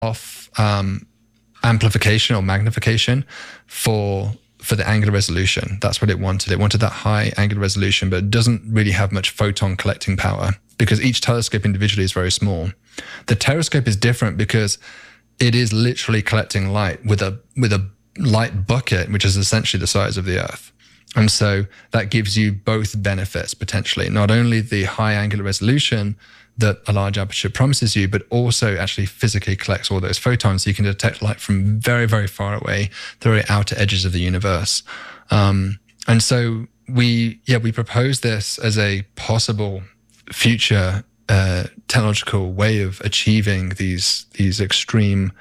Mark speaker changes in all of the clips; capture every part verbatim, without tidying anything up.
Speaker 1: off um, amplification or magnification for for the angular resolution. That's what it wanted. It wanted that high angular resolution, but it doesn't really have much photon collecting power because each telescope individually is very small. The Terrascope is different because it is literally collecting light with a with a light bucket, which is essentially the size of the Earth. And so that gives you both benefits potentially, not only the high angular resolution that a large aperture promises you, but also actually physically collects all those photons so you can detect light from very, very far away, the very outer edges of the universe. Um, and so we, yeah, we propose this as a possible future uh, technological way of achieving these, these extreme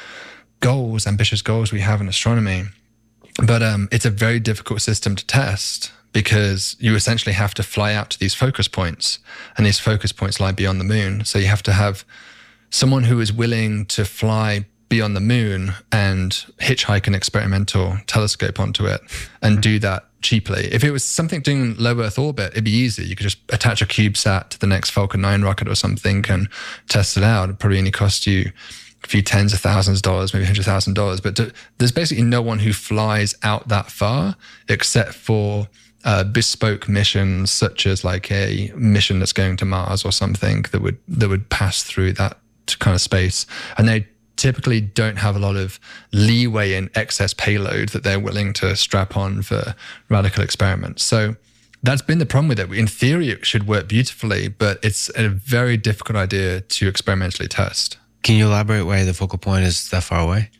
Speaker 1: goals, ambitious goals we have in astronomy. But um, it's a very difficult system to test because you essentially have to fly out to these focus points, and these focus points lie beyond the moon. So you have to have someone who is willing to fly beyond the moon and hitchhike an experimental telescope onto it and do that cheaply. If it was something doing low Earth orbit, it'd be easy. You could just attach a CubeSat to the next Falcon nine rocket or something and test it out. It'd probably only cost you a few tens of thousands of dollars, maybe one hundred thousand dollars. But to, there's basically no one who flies out that far except for uh, bespoke missions, such as like a mission that's going to Mars or something that would that would pass through that kind of space. And they typically don't have a lot of leeway in excess payload that they're willing to strap on for radical experiments. So that's been the problem with it. In theory, it should work beautifully, but it's a very difficult idea to experimentally test.
Speaker 2: Can you elaborate why the focal point is that far away?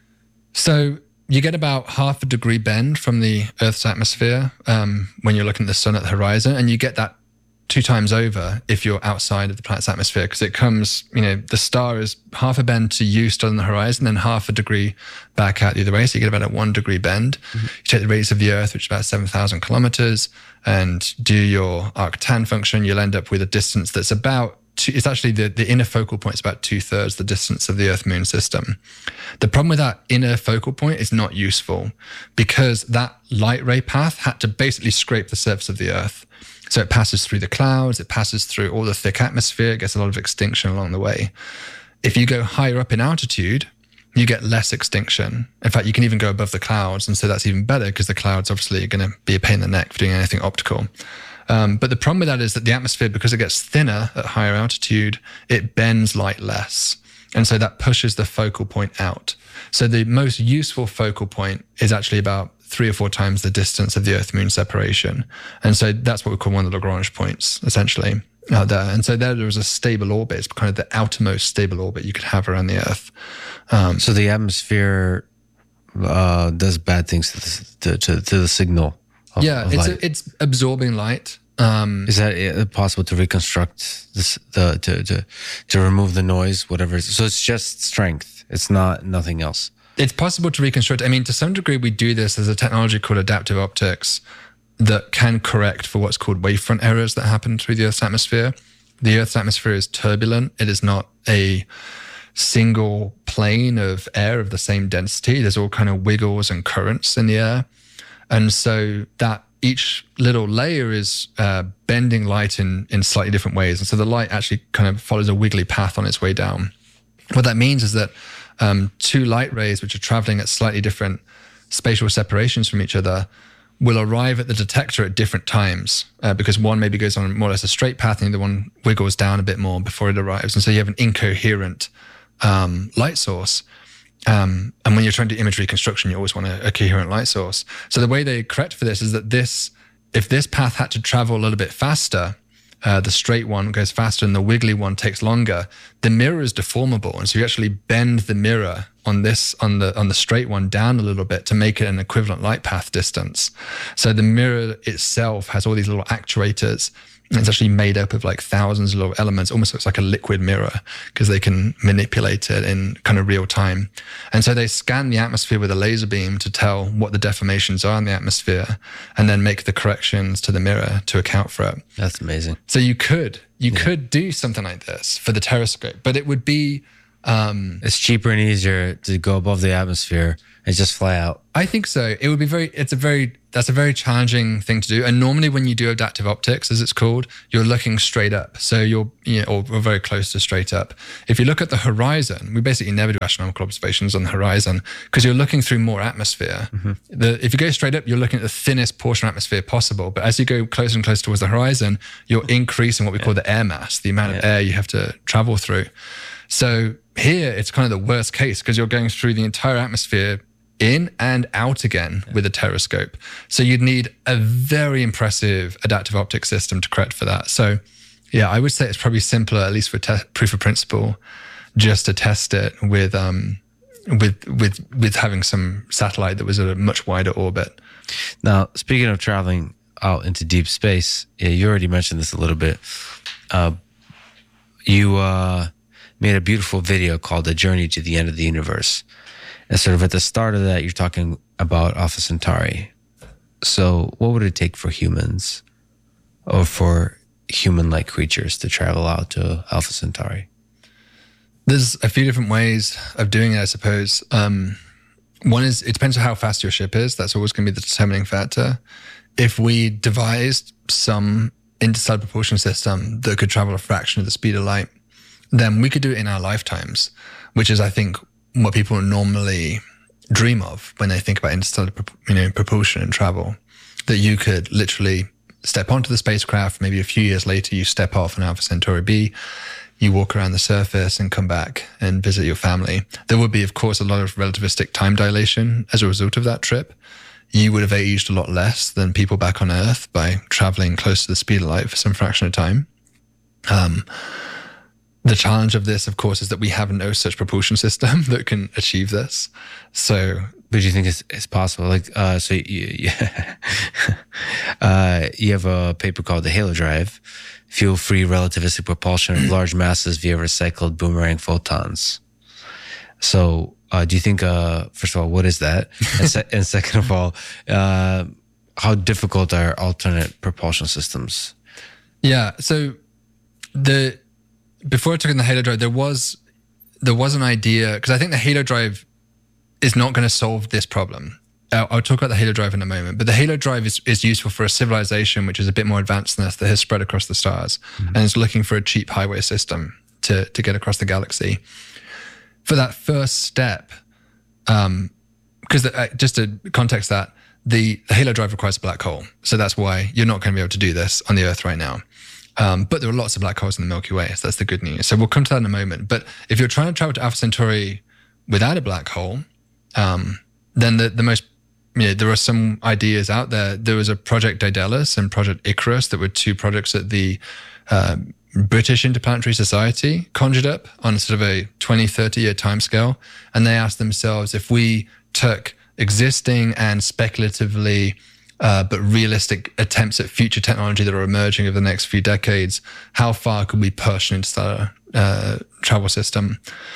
Speaker 1: So you get about half a degree bend from the Earth's atmosphere um, when you're looking at the sun at the horizon, and you get that two times over if you're outside of the planet's atmosphere, because it comes, you know, the star is half a bend to you still on the horizon, then half a degree back out the other way. So you get about a one degree bend. Mm-hmm. You take the radius of the Earth, which is about seven thousand kilometers, and do your arctan function. You'll end up with a distance that's about two, it's actually the, the inner focal point is about two thirds the distance of the Earth-Moon system. The problem with that inner focal point is not useful because that light ray path had to basically scrape the surface of the Earth. So it passes through the clouds, it passes through all the thick atmosphere, it gets a lot of extinction along the way. If you go higher up in altitude, you get less extinction. In fact, you can even go above the clouds, and so that's even better because the clouds obviously are going to be a pain in the neck for doing anything optical. Um, but the problem with that is that the atmosphere, because it gets thinner at higher altitude, it bends light less. And so that pushes the focal point out. So the most useful focal point is actually about three or four times the distance of the Earth-Moon separation. And so that's what we call one of the Lagrange points, essentially, out there. And so there, there was a stable orbit. It's kind of the outermost stable orbit you could have around the Earth. Um,
Speaker 2: so the atmosphere uh, does bad things to the, to, to the signal of,
Speaker 1: yeah,
Speaker 2: of
Speaker 1: it's,
Speaker 2: light.
Speaker 1: A, it's absorbing light. Um,
Speaker 2: is that possible to reconstruct this, the to, to to remove the noise, whatever? So it's just strength. It's not nothing else.
Speaker 1: It's possible to reconstruct. I mean, to some degree, we do this as a technology called adaptive optics that can correct for what's called wavefront errors that happen through the Earth's atmosphere. The Earth's atmosphere is turbulent. It is not a single plane of air of the same density. There's all kind of wiggles and currents in the air. And so that each little layer is uh, bending light in, in slightly different ways. And so the light actually kind of follows a wiggly path on its way down. What that means is that um, two light rays, which are traveling at slightly different spatial separations from each other, will arrive at the detector at different times uh, because one maybe goes on more or less a straight path and the other one wiggles down a bit more before it arrives. And so you have an incoherent um, light source. Um, and when you're trying to do image reconstruction, you always want a, a coherent light source. So the way they correct for this is that this, if this path had to travel a little bit faster, uh, the straight one goes faster and the wiggly one takes longer, the mirror is deformable. And so you actually bend the mirror on this, on the, on the straight one down a little bit to make it an equivalent light path distance. So the mirror itself has all these little actuators. It's actually made up of like thousands of little elements. Almost looks like a liquid mirror because they can manipulate it in kind of real time. And so they scan the atmosphere with a laser beam to tell what the deformations are in the atmosphere and then make the corrections to the mirror to account for it.
Speaker 2: That's amazing.
Speaker 1: So you could, you
Speaker 2: yeah.
Speaker 1: could do something like this for the Terrascope, but it would be Um,
Speaker 2: it's cheaper and easier to go above the atmosphere and just fly out.
Speaker 1: I think so. It would be very, it's a very, that's a very challenging thing to do. And normally when you do adaptive optics, as it's called, you're looking straight up. So you're, you know, or, or very close to straight up. If you look at the horizon, we basically never do astronomical observations on the horizon because you're looking through more atmosphere. Mm-hmm. The, if you go straight up, you're looking at the thinnest portion of atmosphere possible. But as you go closer and closer towards the horizon, you're increasing what we yeah. call the air mass, the amount yeah. of air you have to travel through. So here it's kind of the worst case because you're going through the entire atmosphere in and out again yeah. with a telescope. So you'd need a very impressive adaptive optics system to correct for that. So yeah, I would say it's probably simpler, at least for te- proof of principle, just to test it with um with with with having some satellite that was at a much wider orbit.
Speaker 2: Now, speaking of traveling out into deep space, yeah, you already mentioned this a little bit. Uh, you uh, made a beautiful video called "A Journey to the End of the Universe." And sort of at the start of that, you're talking about Alpha Centauri. So what would it take for humans or for human-like creatures to travel out to Alpha Centauri?
Speaker 1: There's a few different ways of doing it, I suppose. Um, one is, it depends on how fast your ship is. That's always going to be the determining factor. If we devised some interstellar propulsion system that could travel a fraction of the speed of light, then we could do it in our lifetimes, which is, I think, what people normally dream of when they think about interstellar, you know, propulsion and travel, that you could literally step onto the spacecraft, maybe a few years later, you step off on Alpha Centauri B, you walk around the surface and come back and visit your family. There would be, of course, a lot of relativistic time dilation as a result of that trip. You would have aged a lot less than people back on Earth by traveling close to the speed of light for some fraction of time. Um, The challenge of this, of course, is that we have no such propulsion system that can achieve this. So,
Speaker 2: but you think it's, it's possible? Like, uh, so you, you, uh, you have a paper called the Halo Drive, fuel-free relativistic propulsion of large masses via recycled boomerang photons. So, uh, do you think? Uh, first of all, what is that? And, se- and second of all, uh, how difficult are alternate propulsion systems?
Speaker 1: Yeah. So the Before I took in the Halo Drive, there was there was an idea, because I think the Halo Drive is not going to solve this problem. I'll, I'll talk about the Halo Drive in a moment, but the Halo Drive is, is useful for a civilization which is a bit more advanced than us, that has spread across the stars, mm-hmm. and is looking for a cheap highway system to, to get across the galaxy. For that first step, um, because uh, just to context that, the, the Halo Drive requires a black hole. So that's why you're not going to be able to do this on the Earth right now. Um, but there are lots of black holes in the Milky Way, so that's the good news. So we'll come to that in a moment. But if you're trying to travel to Alpha Centauri without a black hole, um, then the, the most, you know, there are some ideas out there. There was a Project Daedalus and Project Icarus that were two projects that the uh, British Interplanetary Society conjured up on sort of a twenty, thirty year timescale. And they asked themselves, if we took existing and speculatively Uh, but realistic attempts at future technology that are emerging over the next few decades, how far could we push an interstellar uh, travel system?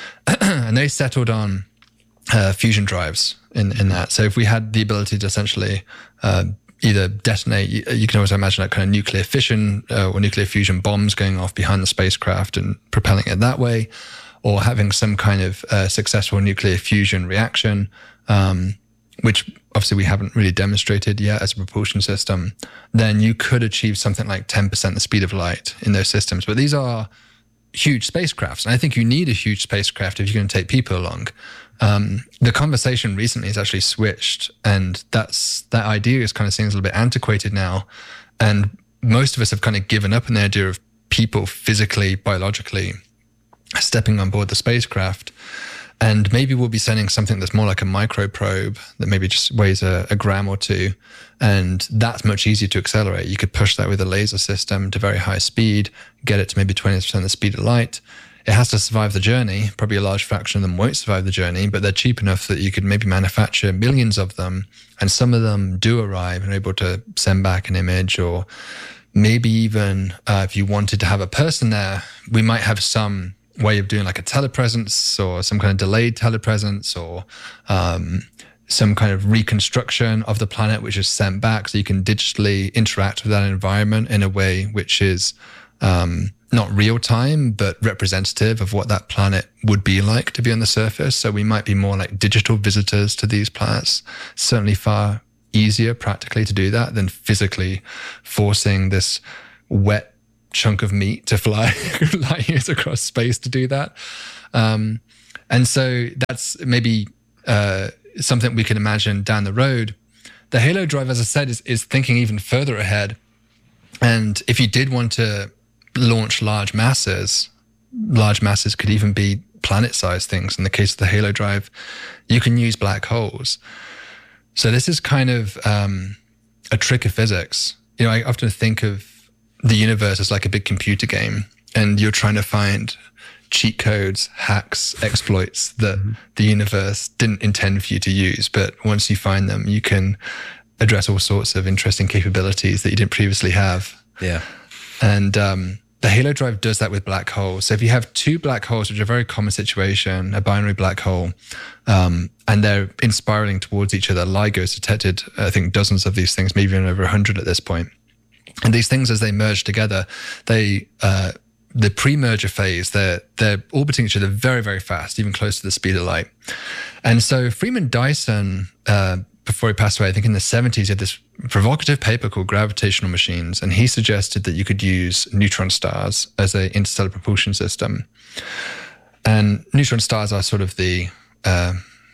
Speaker 1: And they settled on uh, fusion drives in, in that. So if we had the ability to essentially uh, either detonate, you, you can always imagine that kind of nuclear fission uh, or nuclear fusion bombs going off behind the spacecraft and propelling it that way, or having some kind of uh, successful nuclear fusion reaction, um, which obviously we haven't really demonstrated yet as a propulsion system, then you could achieve something like ten percent the speed of light in those systems. But these are huge spacecrafts. And I think you need a huge spacecraft if you're going to take people along. Um, the conversation recently has actually switched, and that's that idea is kind of seems a little bit antiquated now. And most of us have kind of given up on the idea of people physically, biologically stepping on board the spacecraft. And maybe we'll be sending something that's more like a microprobe that maybe just weighs a, a gram or two. And that's much easier to accelerate. You could push that with a laser system to very high speed, get it to maybe twenty percent the speed of light. It has to survive the journey. Probably a large fraction of them won't survive the journey, but they're cheap enough that you could maybe manufacture millions of them. And some of them do arrive and are able to send back an image, or maybe even uh, if you wanted to have a person there, we might have some way of doing like a telepresence or some kind of delayed telepresence, or um, some kind of reconstruction of the planet, which is sent back so you can digitally interact with that environment in a way which is um, not real time, but representative of what that planet would be like to be on the surface. So we might be more like digital visitors to these planets. Certainly far easier practically to do that than physically forcing this wet chunk of meat to fly light years across space to do that. Um, and so that's maybe uh, something we can imagine down the road. The Halo drive, as I said, is, is thinking even further ahead. And if you did want to launch large masses, large masses could even be planet-sized things. In the case of the Halo drive, you can use black holes. So this is kind of um, a trick of physics. You know, I often think of the universe as like a big computer game, and you're trying to find cheat codes, hacks, exploits that mm-hmm. the universe didn't intend for you to use. But once you find them, you can address all sorts of interesting capabilities that you didn't previously have.
Speaker 2: Yeah.
Speaker 1: And um, the Halo drive does that with black holes. So if you have two black holes, which are a very common situation, a binary black hole, um, and they're in spiraling towards each other, LIGO's detected, I think, dozens of these things, maybe even over one hundred at this point. And these things, as they merge together, they uh, the pre-merger phase, they're, they're orbiting each other very, very fast, even close to the speed of light. And so Freeman Dyson, uh, before he passed away, I think in the seventies, he had this provocative paper called Gravitational Machines, and he suggested that you could use neutron stars as an interstellar propulsion system. And neutron stars are sort of the uh,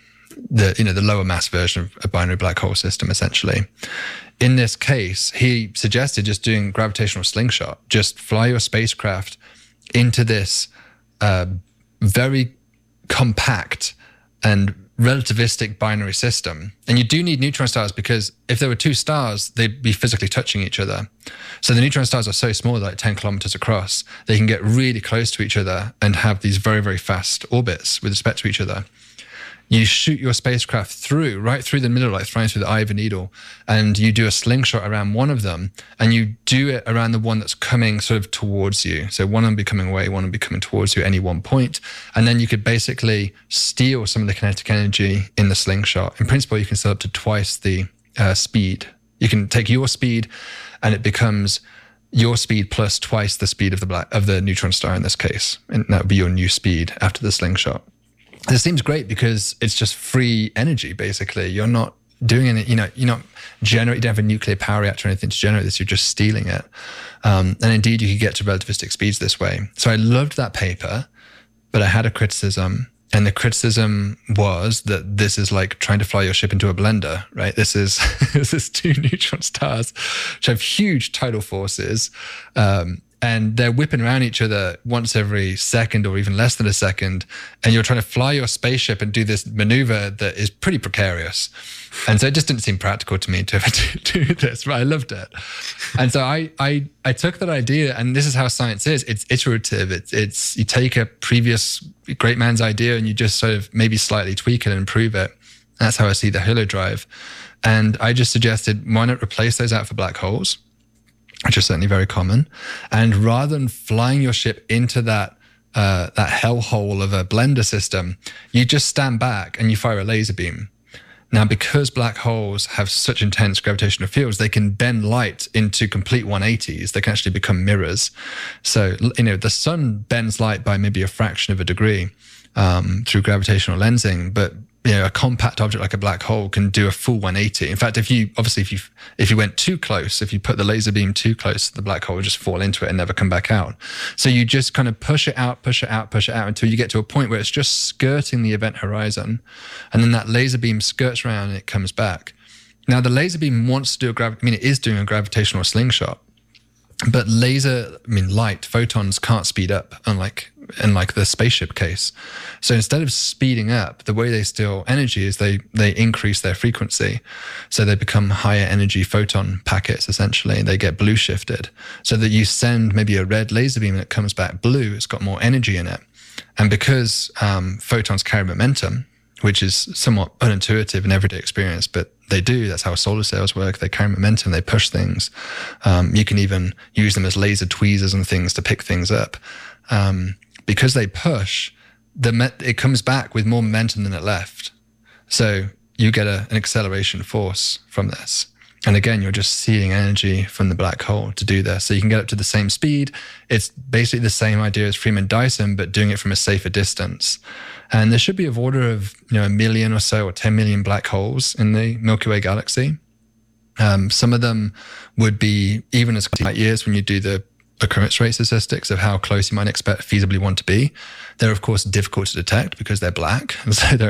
Speaker 1: the you know the lower mass version of a binary black hole system, essentially. In this case, he suggested just doing gravitational slingshot, just fly your spacecraft into this uh, very compact and relativistic binary system. And you do need neutron stars because if there were two stars, they'd be physically touching each other. So the neutron stars are so small, like ten kilometers across, they can get really close to each other and have these very, very fast orbits with respect to each other. You shoot your spacecraft through, right through the middle, like flying through the eye of a needle, and you do a slingshot around one of them, and you do it around the one that's coming sort of towards you. So one of them be coming away, one will be coming towards you at any one point. And then you could basically steal some of the kinetic energy in the slingshot. In principle, you can set up to twice the uh, speed. You can take your speed, and it becomes your speed plus twice the speed of the black, of the neutron star in this case. And that would be your new speed after the slingshot. This seems great because it's just free energy, basically. You're not doing any, you know, you're not generating, you don't have a nuclear power reactor or anything to generate this, you're just stealing it. Um, and indeed, you could get to relativistic speeds this way. So I loved that paper, but I had a criticism. And the criticism was that this is like trying to fly your ship into a blender, right? This is, this is two neutron stars, which have huge tidal forces. Um, And they're whipping around each other once every second or even less than a second. And you're trying to fly your spaceship and do this maneuver that is pretty precarious. And so it just didn't seem practical to me to do this, but I loved it. And so I, I, I took that idea, and this is how science is. It's iterative. It's, it's, you take a previous great man's idea and you just sort of maybe slightly tweak it and improve it. And that's how I see the Halo drive. And I just suggested, why not replace those out for black holes, which are certainly very common. And rather than flying your ship into that uh, that hellhole of a blender system, you just stand back and you fire a laser beam. Now, because black holes have such intense gravitational fields, they can bend light into complete one eighties. They can actually become mirrors. So, you know, the sun bends light by maybe a fraction of a degree um, through gravitational lensing, but you know, a compact object like a black hole can do a full one eighty. In fact, if you obviously if you if you went too close, if you put the laser beam too close, the black hole would just fall into it and never come back out. So you just kind of push it out, push it out, push it out until you get to a point where it's just skirting the event horizon, and then that laser beam skirts around and it comes back. Now the laser beam wants to do a grav. I mean, it is doing a gravitational slingshot, but laser, I mean, light photons can't speed up, unlike unlike the spaceship case. So instead of speeding up, the way they steal energy is they they increase their frequency. So they become higher energy photon packets, essentially. They get blue shifted so that you send maybe a red laser beam and it comes back blue. It's got more energy in it. And because um, photons carry momentum, which is somewhat unintuitive in everyday experience, but they do. That's how solar sails work. They carry momentum. They push things. Um, you can even use them as laser tweezers and things to pick things up. Um, because they push, the me- it comes back with more momentum than it left. So you get a, an acceleration force from this. And again, you're just seeding energy from the black hole to do this. So you can get up to the same speed. It's basically the same idea as Freeman Dyson, but doing it from a safer distance. And there should be of order of, you know, a million or so or ten million black holes in the Milky Way galaxy. Um, some of them would be even as light years when you do the occurrence rate statistics of how close you might expect feasibly one to be. They're, of course, difficult to detect because they're black. And so they're